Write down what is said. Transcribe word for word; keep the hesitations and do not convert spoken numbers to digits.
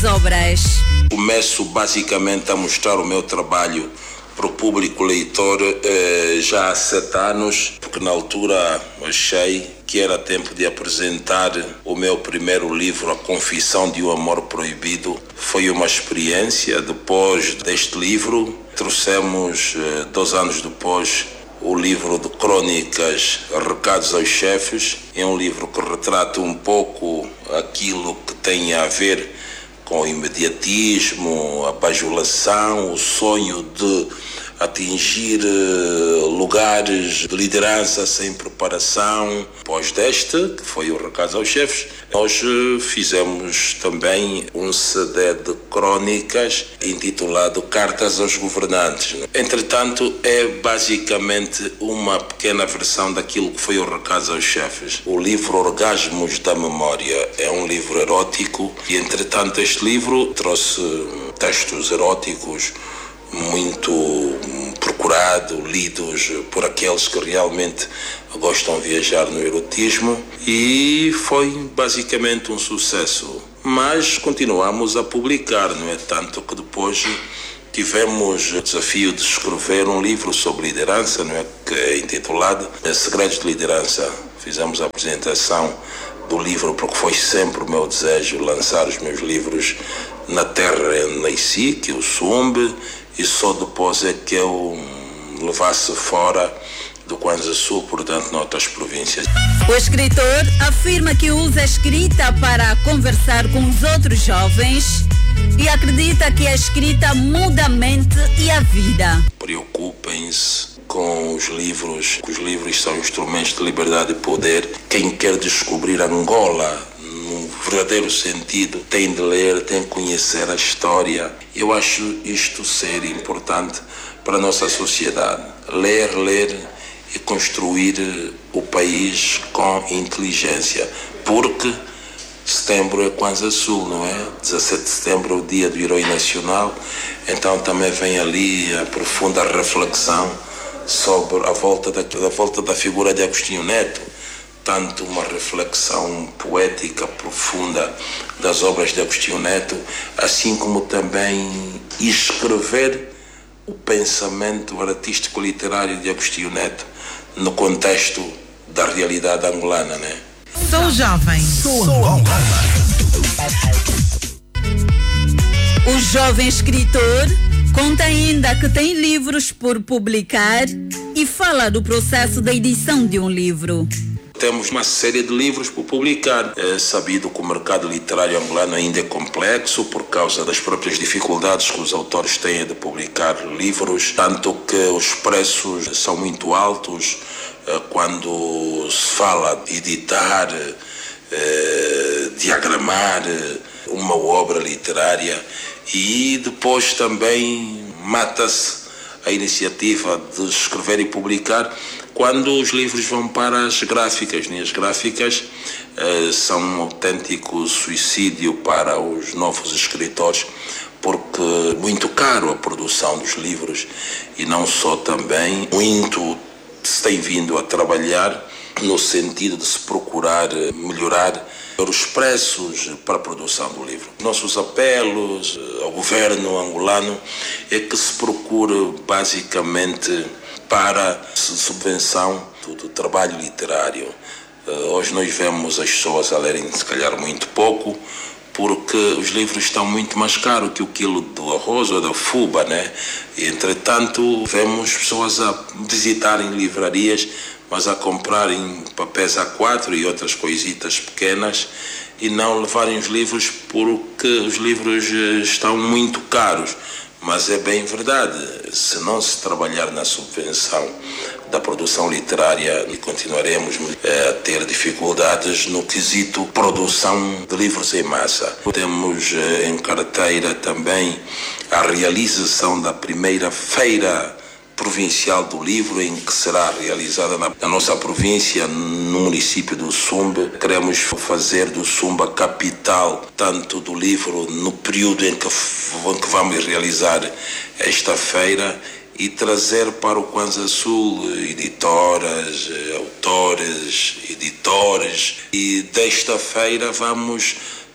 obras. Começo basicamente a mostrar o meu trabalho para o público leitor eh, já há sete anos, porque na altura achei que era tempo de apresentar o meu primeiro livro, A Confissão de um Amor Proibido. Foi uma experiência. Depois deste livro, trouxemos, eh, dois anos depois, o livro de crônicas Recados aos Chefes. É um livro que retrata um pouco aquilo que tem a ver com o imediatismo, a bajulação, o sonho de atingir lugares de liderança sem preparação. Após deste, que foi o Recados aos Chefes, nós fizemos também um C D de crônicas intitulado Cartas aos Governantes. Entretanto, é basicamente uma pequena versão daquilo que foi o Recados aos Chefes. O livro Orgasmos da Memória é um livro erótico e, entretanto, este livro trouxe textos eróticos muito procurado, lidos por aqueles que realmente gostam de viajar no erotismo, e foi basicamente um sucesso. Mas continuamos a publicar, não é? Tanto que depois tivemos o desafio de escrever um livro sobre liderança, não é? Que é intitulado Segredos de Liderança. Fizemos a apresentação do livro porque foi sempre o meu desejo lançar os meus livros na terra onde nasci, que é o Sumbe, e só depois é que eu levasse fora do Kwanza Sul, portanto, noutras províncias. O escritor afirma que usa a escrita para conversar com os outros jovens e acredita que a escrita muda a mente e a vida. Preocupem-se com os livros, que os livros são instrumentos de liberdade e poder. Quem quer descobrir Angola no verdadeiro sentido tem de ler, tem de conhecer a história. Eu acho isto ser importante para a nossa sociedade. Ler, ler e construir o país com inteligência, porque setembro é Kwanza Sul, não é? dezassete de setembro é o dia do herói nacional, então também vem ali a profunda reflexão sobre a volta da, a volta da figura de Agostinho Neto, tanto uma reflexão poética profunda das obras de Agostinho Neto, assim como também escrever o pensamento artístico-literário de Agostinho Neto no contexto da realidade angolana, né? Sou jovem. Sou Angola. O jovem escritor conta ainda que tem livros por publicar e fala do processo da edição de um livro. Temos uma série de livros por publicar. É sabido que o mercado literário angolano ainda é complexo por causa das próprias dificuldades que os autores têm de publicar livros, tanto que os preços são muito altos quando se fala de editar, diagramar uma obra literária, e depois também mata-se a iniciativa de escrever e publicar quando os livros vão para as gráficas. As gráficas eh, são um autêntico suicídio para os novos escritores, porque é muito caro a produção dos livros, e não só, também muito se tem vindo a trabalhar no sentido de se procurar melhorar os preços para a produção do livro. Nossos apelos ao governo angolano é que se procure basicamente para a subvenção do, do trabalho literário. Hoje nós vemos as pessoas a lerem, se calhar, muito pouco, porque os livros estão muito mais caros que o quilo do arroz ou da fuba, né? E, entretanto, vemos pessoas a visitarem livrarias, mas a comprarem papéis A quatro e outras coisitas pequenas e não levarem os livros porque os livros estão muito caros. Mas é bem verdade, se não se trabalhar na subvenção da produção literária, continuaremos a ter dificuldades no quesito produção de livros em massa. Temos em carteira também a realização da primeira feira provincial do livro, em que será realizada na, na nossa província, no município do Sumbe. Queremos fazer do Sumbe a capital tanto do livro no período em que, em que vamos realizar esta feira, e trazer para o Kwanza Sul editoras, autores, editores, e desta feira vamos